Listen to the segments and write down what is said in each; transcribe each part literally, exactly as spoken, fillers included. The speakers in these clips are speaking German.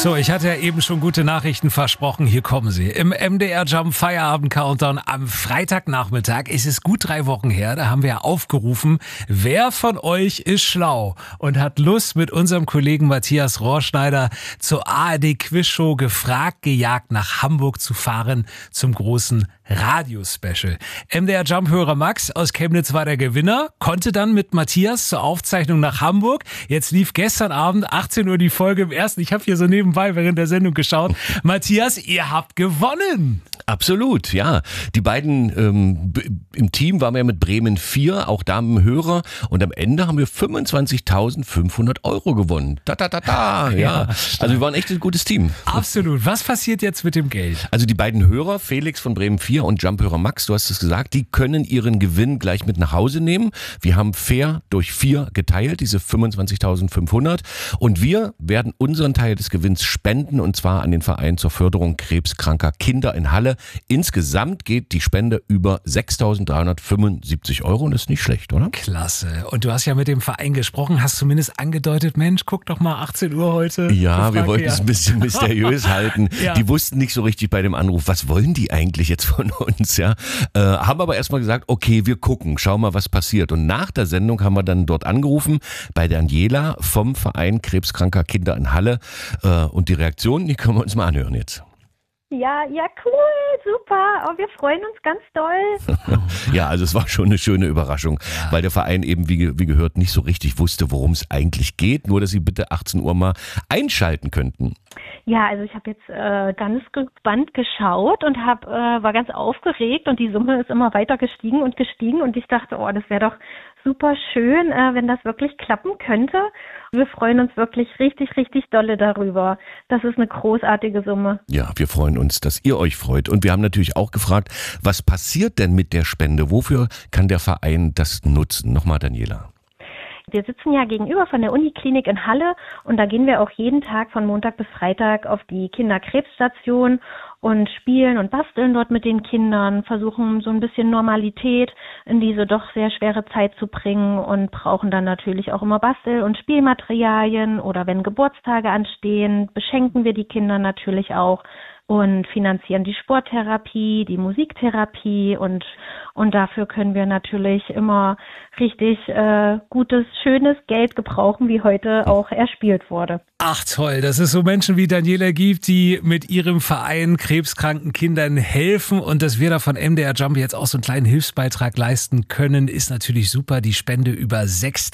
So, ich hatte ja eben schon gute Nachrichten versprochen. Hier kommen sie. Im M D R Jump Feierabend Countdown am Freitagnachmittag ist es gut drei Wochen her. Da haben wir ja aufgerufen, wer von euch ist schlau und hat Lust, mit unserem Kollegen Matthias Rohrschneider zur A R D Quizshow gefragt, gejagt nach Hamburg zu fahren zum großen Radio-Special. M D R Jump-Hörer Max aus Chemnitz war der Gewinner, konnte dann mit Matthias zur Aufzeichnung nach Hamburg. Jetzt lief gestern Abend achtzehn Uhr die Folge im ersten. Ich habe hier so nebenbei während der Sendung geschaut. Matthias, ihr habt gewonnen. Absolut, ja. Die beiden ähm, im Team waren wir mit Bremen vier, auch da mit dem Hörer. Und am Ende haben wir fünfundzwanzigtausendfünfhundert Euro gewonnen. Da, da, da, da. Ja, ja. Also wir waren echt ein gutes Team. Absolut. Was passiert jetzt mit dem Geld? Also die beiden Hörer, Felix von Bremen vier und Jump-Hörer Max, du hast es gesagt, die können ihren Gewinn gleich mit nach Hause nehmen. Wir haben fair durch vier geteilt, diese fünfundzwanzigtausendfünfhundert. Und wir werden unseren Teil des Gewinns spenden, und zwar an den Verein zur Förderung krebskranker Kinder in Halle. Insgesamt geht die Spende über sechstausenddreihundertfünfundsiebzig Euro und das ist nicht schlecht, oder? Klasse. Und du hast ja mit dem Verein gesprochen, hast zumindest angedeutet, Mensch, guck doch mal, achtzehn Uhr heute. Ja, wir wollten es ein bisschen mysteriös halten. Ja. Die wussten nicht so richtig bei dem Anruf, was wollen die eigentlich jetzt von uns, ja? Äh, haben aber erstmal gesagt, okay, wir gucken, schau mal, was passiert. Und nach der Sendung haben wir dann dort angerufen bei Daniela vom Verein krebskranker Kinder in Halle. Äh, und die Reaktion, die können wir uns mal anhören jetzt. Ja, ja, cool, super. Oh, wir freuen uns ganz doll. Ja, also es war schon eine schöne Überraschung, ja. Weil der Verein eben, wie, wie gehört, nicht so richtig wusste, worum es eigentlich geht. Nur, dass Sie bitte achtzehn Uhr mal einschalten könnten. Ja, also ich habe jetzt äh, ganz gespannt geschaut und hab, äh, war ganz aufgeregt und die Summe ist immer weiter gestiegen und gestiegen und ich dachte, oh, das wäre doch super schön, äh, wenn das wirklich klappen könnte. Wir freuen uns wirklich richtig, richtig dolle darüber. Das ist eine großartige Summe. Ja, wir freuen uns, dass ihr euch freut. Und wir haben natürlich auch gefragt, was passiert denn mit der Spende? Wofür kann der Verein das nutzen? Nochmal, Daniela. Wir sitzen ja gegenüber von der Uniklinik in Halle und da gehen wir auch jeden Tag von Montag bis Freitag auf die Kinderkrebsstation und spielen und basteln dort mit den Kindern, versuchen so ein bisschen Normalität in diese doch sehr schwere Zeit zu bringen und brauchen dann natürlich auch immer Bastel- und Spielmaterialien oder wenn Geburtstage anstehen, beschenken wir die Kinder natürlich auch und finanzieren die Sporttherapie, die Musiktherapie und und dafür können wir natürlich immer richtig äh, gutes, schönes Geld gebrauchen, wie heute auch erspielt wurde. Ach toll, dass es so Menschen wie Daniela gibt, die mit ihrem Verein krebskranken Kindern helfen und dass wir da von M D R Jump jetzt auch so einen kleinen Hilfsbeitrag leisten können, ist natürlich super. Die Spende über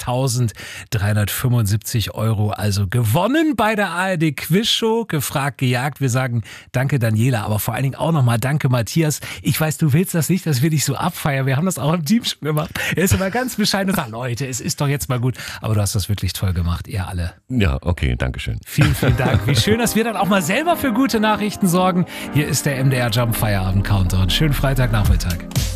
sechstausenddreihundertfünfundsiebzig Euro, also gewonnen bei der A R D Quizshow, gefragt, gejagt. Wir sagen danke Daniela, aber vor allen Dingen auch nochmal danke Matthias. Ich weiß, du willst das nicht, dass wir dich so abfeiern. Wir haben das auch im Team schon gemacht. Er ist immer ganz bescheiden und sagt, Leute, es ist doch jetzt mal gut. Aber du hast das wirklich toll gemacht, ihr alle. Ja, okay, danke schön. Vielen, vielen Dank. Wie schön, dass wir dann auch mal selber für gute Nachrichten sorgen. Hier ist der M D R Jump Feierabend Countdown. Schönen Freitagnachmittag.